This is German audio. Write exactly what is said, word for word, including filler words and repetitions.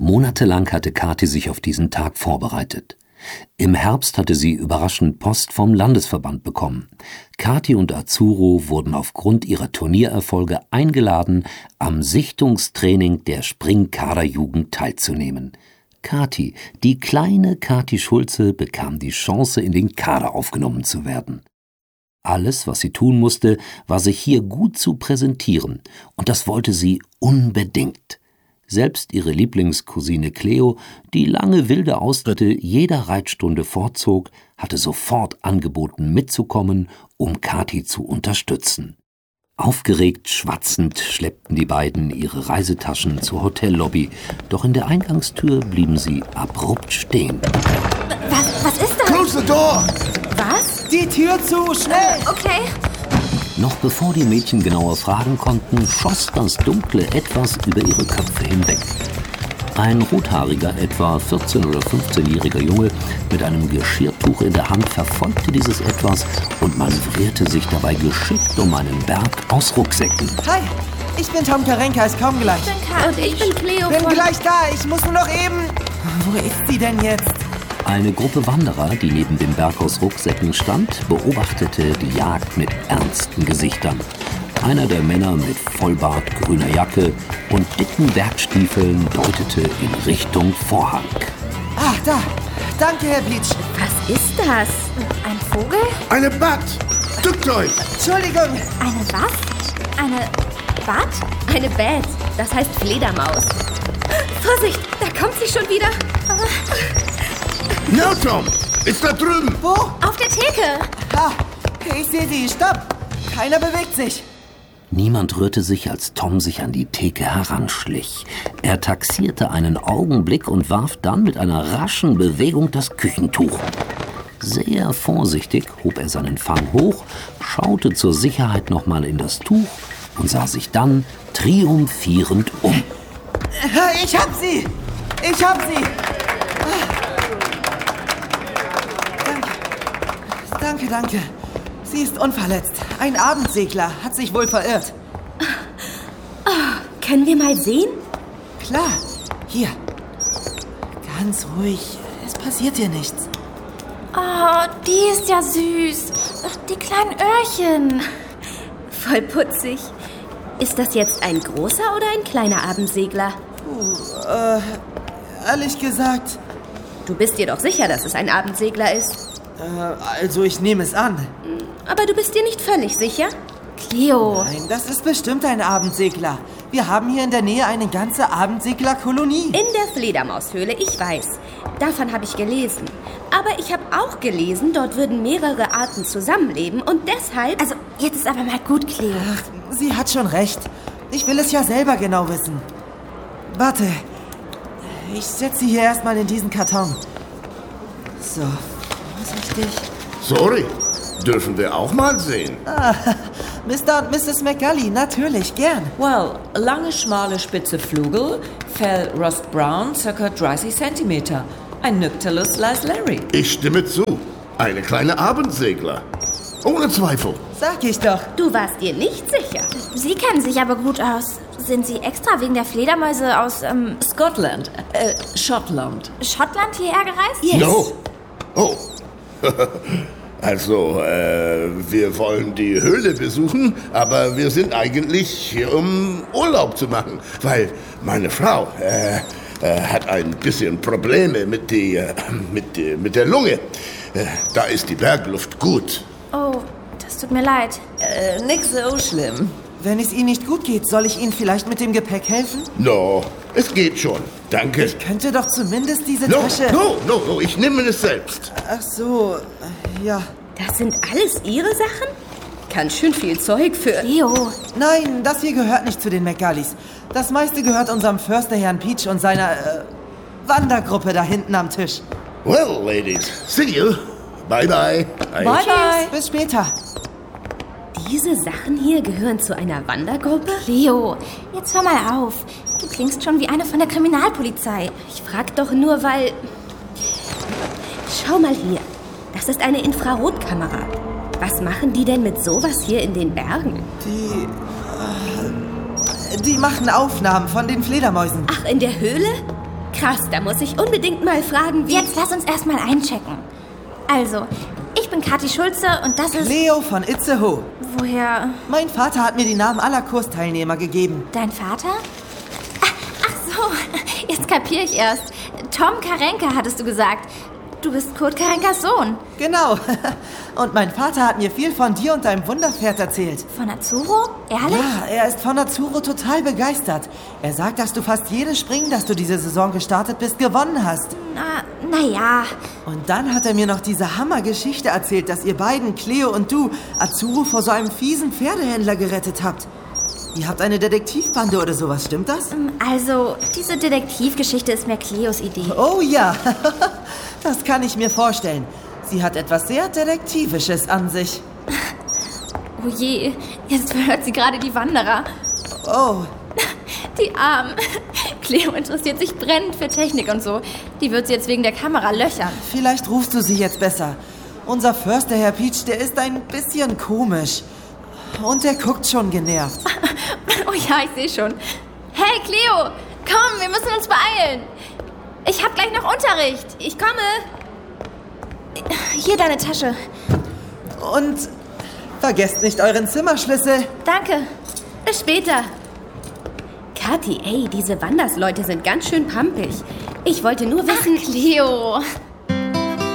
Monatelang hatte Kathi sich auf diesen Tag vorbereitet. Im Herbst hatte sie überraschend Post vom Landesverband bekommen. Kathi und Azuro wurden aufgrund ihrer Turniererfolge eingeladen, am Sichtungstraining der Springkaderjugend teilzunehmen. Kathi, die kleine Kathi Schulze, bekam die Chance, in den Kader aufgenommen zu werden. Alles, was sie tun musste, war sich hier gut zu präsentieren, und das wollte sie unbedingt. Selbst ihre Lieblingscousine Cleo, die lange wilde Austritte jeder Reitstunde vorzog, hatte sofort angeboten, mitzukommen, um Kathi zu unterstützen. Aufgeregt schwatzend schleppten die beiden ihre Reisetaschen zur Hotellobby, doch in der Eingangstür blieben sie abrupt stehen. Was, was ist das? Close the door! Was? Die Tür zu, schnell! Okay. Noch bevor die Mädchen genauer fragen konnten, schoss das dunkle Etwas über ihre Köpfe hinweg. Ein rothaariger, etwa vierzehn- oder fünfzehnjähriger Junge mit einem Geschirrtuch in der Hand verfolgte dieses Etwas und manövrierte sich dabei geschickt um einen Berg aus Rucksäcken. Hi, ich bin Tom Karenka, ist kaum gleich. Ich bin Kathi. Und ich bin Cleo. Bin von... gleich da, ich muss nur noch eben... Wo ist sie denn jetzt? Eine Gruppe Wanderer, die neben dem Berg aus Rucksäcken stand, beobachtete die Jagd mit ernsten Gesichtern. Einer der Männer mit Vollbart, grüner Jacke und dicken Bergstiefeln deutete in Richtung Vorhang. Ah, da. Danke, Herr Peach. Was ist das? Ein Vogel? Eine Bat! Drückt euch! Entschuldigung. Eine was? Eine Bat? Eine Bat. Das heißt Fledermaus. Vorsicht, da kommt sie schon wieder. No, Tom! Ist da drüben! Wo? Auf der Theke. Ha, ich sehe sie. Stopp. Keiner bewegt sich. Niemand rührte sich, als Tom sich an die Theke heranschlich. Er taxierte einen Augenblick und warf dann mit einer raschen Bewegung das Küchentuch. Sehr vorsichtig hob er seinen Fang hoch, schaute zur Sicherheit nochmal in das Tuch und sah sich dann triumphierend um. Ich hab sie. Ich hab sie. Danke. Danke, danke. Sie ist unverletzt. Ein Abendsegler hat sich wohl verirrt. Oh, können wir mal sehen? Klar. Hier. Ganz ruhig. Es passiert dir nichts. Oh, die ist ja süß. Die kleinen Öhrchen. Voll putzig. Ist das jetzt ein großer oder ein kleiner Abendsegler? Uh, äh, ehrlich gesagt... Du bist dir doch sicher, dass es ein Abendsegler ist. Äh, also ich nehme es an. Aber du bist dir nicht völlig sicher? Cleo. Nein, das ist bestimmt ein Abendsegler. Wir haben hier in der Nähe eine ganze Abendseglerkolonie. In der Fledermaushöhle, ich weiß. Davon habe ich gelesen. Aber ich habe auch gelesen, dort würden mehrere Arten zusammenleben und deshalb... Also, jetzt ist aber mal gut, Cleo. Ach, sie hat schon recht. Ich will es ja selber genau wissen. Warte. Ich setze sie hier erstmal in diesen Karton. So, vorsichtig. Sorry, dürfen wir auch mal sehen? Ah, Mister und Misses McGully, natürlich, gern. Well, lange, schmale, spitze Flügel, Fell rostbraun, ca. dreißig Zentimeter. Ein Nyctalus Larry. Ich stimme zu. Eine kleine Abendsegler. Ohne Zweifel. Sag ich doch. Du warst dir nicht sicher. Sie kennen sich aber gut aus. Sind Sie extra wegen der Fledermäuse aus ähm, Scotland, äh, Schottland. Schottland hierher gereist? Yes. No. Oh. Also, äh, wir wollen die Höhle besuchen, aber wir sind eigentlich hier, um Urlaub zu machen, weil meine Frau, äh, äh hat ein bisschen Probleme mit, die, äh, mit, die, mit der Lunge. Äh, da ist die Bergluft gut. Oh, das tut mir leid. Äh, nix so schlimm. Wenn es Ihnen nicht gut geht, soll ich Ihnen vielleicht mit dem Gepäck helfen? No, es geht schon. Danke. Ich könnte doch zumindest diese No, Tasche... no, no, no, ich nehme es selbst. Ach so, ja. Das sind alles Ihre Sachen? Ganz schön viel Zeug für... Leo. Nein, das hier gehört nicht zu den McGullys. Das meiste gehört unserem Förster Herrn Peach und seiner äh, Wandergruppe da hinten am Tisch. Well, ladies, see you. Bye, bye. Bye, bye. Bis später. Diese Sachen hier gehören zu einer Wandergruppe? Leo, jetzt hör mal auf. Du klingst schon wie eine von der Kriminalpolizei. Ich frag doch nur, weil... Schau mal hier. Das ist eine Infrarotkamera. Was machen die denn mit sowas hier in den Bergen? Die... Äh, die machen Aufnahmen von den Fledermäusen. Ach, in der Höhle? Krass, da muss ich unbedingt mal fragen, wie... Jetzt lass uns erstmal einchecken. Also, ich bin Kathi Schulze und das ist... Leo von Itzehoe. Woher? Mein Vater hat mir die Namen aller Kursteilnehmer gegeben. Dein Vater? Ach, ach so, jetzt kapiere ich erst. Tom Karenka hattest du gesagt. Du bist Kurt Karenkas Sohn. Genau. Und mein Vater hat mir viel von dir und deinem Wunderpferd erzählt. Von Azzurro? Ehrlich? Ja, er ist von Azzurro total begeistert. Er sagt, dass du fast jedes Springen, das du diese Saison gestartet bist, gewonnen hast. Na, na ja. Und dann hat er mir noch diese Hammergeschichte erzählt, dass ihr beiden, Cleo und du, Azzurro vor so einem fiesen Pferdehändler gerettet habt. Ihr habt eine Detektivbande oder sowas, stimmt das? Also, diese Detektivgeschichte ist mehr Cleos Idee. Oh ja, das kann ich mir vorstellen. Sie hat etwas sehr Detektivisches an sich. Oh je, jetzt verhört sie gerade die Wanderer. Oh. Die Armen. Cleo interessiert sich brennend für Technik und so. Die wird sie jetzt wegen der Kamera löchern. Vielleicht rufst du sie jetzt besser. Unser Förster, Herr Peach, der ist ein bisschen komisch. Und der guckt schon genervt. Oh ja, ich sehe schon. Hey, Cleo, komm, wir müssen uns beeilen. Ich hab gleich noch Unterricht. Ich komme. Hier deine Tasche. Und vergesst nicht euren Zimmerschlüssel. Danke. Bis später. Kathi, ey, diese Wandersleute sind ganz schön pampig. Ich wollte nur wissen... Ach, Cleo.